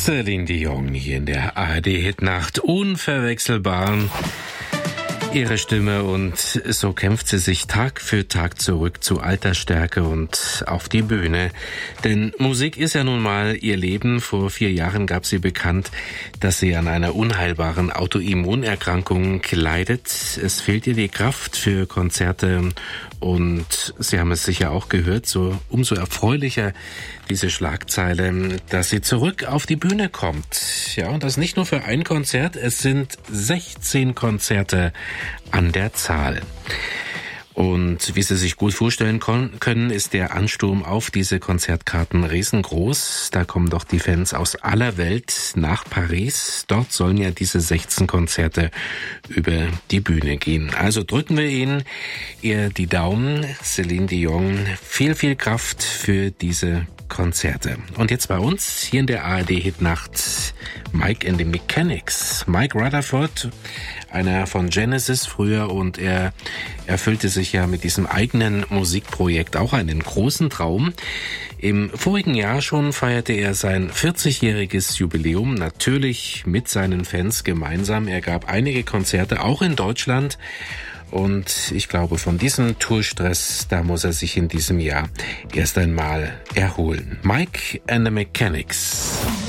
Celine Dion hier in der ARD-Hitnacht. Unverwechselbar. Ihre Stimme, und so kämpft sie sich Tag für Tag zurück zu alter Stärke und auf die Bühne. Denn Musik ist ja nun mal ihr Leben. Vor 4 Jahren gab sie bekannt, dass sie an einer unheilbaren Autoimmunerkrankung leidet. Es fehlt ihr die Kraft für Konzerte und Sie haben es sicher auch gehört, so umso erfreulicher diese Schlagzeile, dass sie zurück auf die Bühne kommt. Ja, und das nicht nur für ein Konzert, es sind 16 Konzerte an der Zahl. Und wie Sie sich gut vorstellen können, ist der Ansturm auf diese Konzertkarten riesengroß. Da kommen doch die Fans aus aller Welt nach Paris. Dort sollen ja diese 16 Konzerte über die Bühne gehen. Also drücken wir Ihnen ihr die Daumen, Celine Dion. Viel, viel Kraft für diese Konzerte. Und jetzt bei uns hier in der ARD-Hitnacht Mike and the Mechanics. Mike Rutherford, einer von Genesis früher, und er erfüllte sich ja mit diesem eigenen Musikprojekt auch einen großen Traum. Im vorigen Jahr schon feierte er sein 40-jähriges Jubiläum, natürlich mit seinen Fans gemeinsam. Er gab einige Konzerte, auch in Deutschland. Und ich glaube, von diesem Tourstress, da muss er sich in diesem Jahr erst einmal erholen. Mike and the Mechanics.